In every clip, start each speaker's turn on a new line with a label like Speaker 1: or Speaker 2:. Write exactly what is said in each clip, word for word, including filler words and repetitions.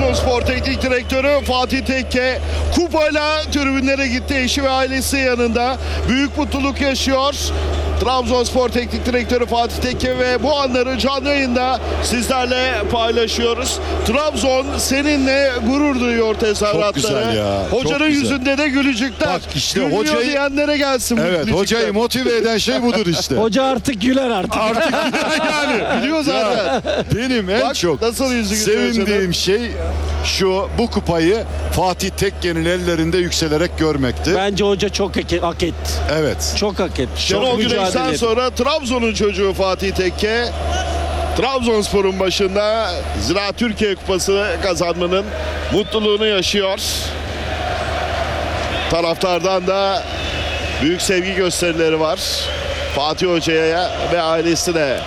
Speaker 1: Trabzonspor Teknik Direktörü Fatih Tekke kupayla tribünlere gitti. Eşi ve ailesi yanında. Büyük mutluluk yaşıyor. Trabzonspor Teknik Direktörü Fatih Tekke ve bu anları canlı yayında sizlerle paylaşıyoruz. Trabzon seninle gurur duyuyor tezahüratları.
Speaker 2: Çok güzel ya, çok
Speaker 1: Hocanın
Speaker 2: güzel.
Speaker 1: yüzünde de gülücükler.
Speaker 2: Bak işte
Speaker 1: Gülmüyor
Speaker 2: hocayı-
Speaker 1: diyenlere gelsin bu
Speaker 2: Evet,
Speaker 1: gülücükler.
Speaker 2: hocayı motive eden şey budur işte.
Speaker 3: Hoca artık güler artık.
Speaker 2: Artık yani
Speaker 1: Biliyor zaten.
Speaker 2: benim en
Speaker 1: Bak
Speaker 2: çok
Speaker 1: nasıl yüzü gülüyor
Speaker 2: sevindiğim
Speaker 1: hocanın.
Speaker 2: şey şu: bu kupayı Fatih Tekke'nin ellerinde yükselerek görmekti.
Speaker 3: Bence hoca çok hak, hak etti.
Speaker 2: Evet.
Speaker 3: Çok hak etti.
Speaker 1: Şenol
Speaker 3: Çok mücadele
Speaker 1: Güneş'ten
Speaker 3: etti.
Speaker 1: sonra Trabzon'un çocuğu Fatih Tekke Trabzonspor'un başında Ziraat Türkiye Kupası kazanmanın mutluluğunu yaşıyor. Taraftardan da büyük sevgi gösterileri var Fatih Hoca'ya ve ailesine.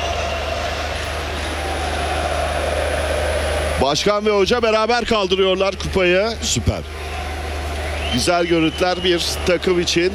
Speaker 1: Başkan ve hoca beraber kaldırıyorlar kupayı.
Speaker 2: Süper.
Speaker 1: Güzel görüntüler bir takım için.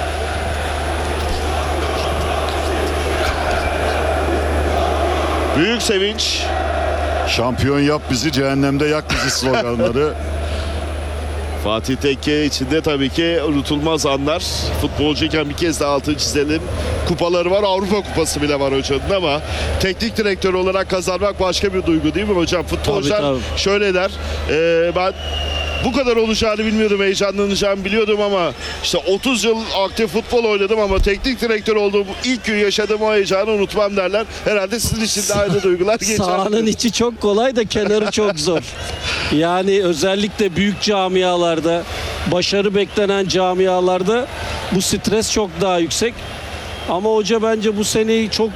Speaker 1: Büyük sevinç.
Speaker 2: Şampiyon yap bizi, cehennemde yak bizi sloganları.
Speaker 1: Fatih Tekke içinde tabii ki unutulmaz anlar. Futbolcuyken bir kez daha altını çizelim. Kupaları var, Avrupa Kupası bile var hocanın ama teknik direktör olarak kazanmak başka bir duygu değil mi hocam? Futbolcular
Speaker 3: Tabii,
Speaker 1: şöyle der. "E, ben bu kadar olacağını bilmiyordum, heyecanlanacağımı biliyordum ama işte otuz yıl aktif futbol oynadım ama teknik direktör olduğum ilk gün yaşadığım o heyecanı unutmam" derler. Herhalde sizin için de aynı duygular geçer.
Speaker 3: Sahanın içi çok kolay da kenarı çok zor. Yani özellikle büyük camialarda, başarı beklenen camialarda bu stres çok daha yüksek. Ama hoca bence bu seneyi çok